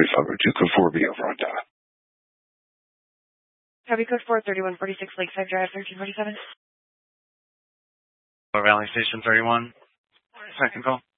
3502, code 4B over on dot. Copy code 43146 Lakeside Drive, 1347. Valley Station 31. Second call.